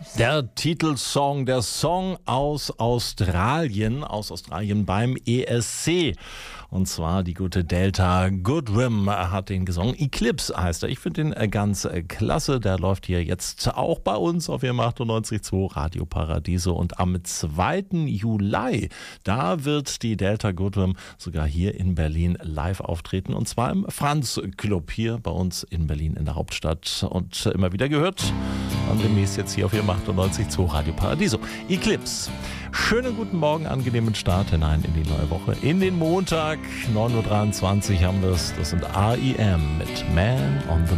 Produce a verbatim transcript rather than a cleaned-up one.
Der Titelsong, der Song aus Australien, aus Australien beim E S C. Und zwar die gute Delta Goodrem hat den gesungen. Eclipse heißt er. Ich finde den ganz klasse. Der läuft hier jetzt auch bei uns auf F M achtundneunzig Komma zwei Radio Paradiso. Und am zweiten Juli, da wird die Delta Goodrem sogar hier in Berlin live auftreten. Und zwar im Franz Club hier bei uns in Berlin in der Hauptstadt. Und immer wieder gehört. Und demnächst jetzt hier auf F M achtundneunzig Komma zwei Radio Paradiso. Eclipse. Schönen guten Morgen, angenehmen Start hinein in die neue Woche. In den Montag, neun Uhr dreiundzwanzig haben wir es. Das sind R E M mit Man on the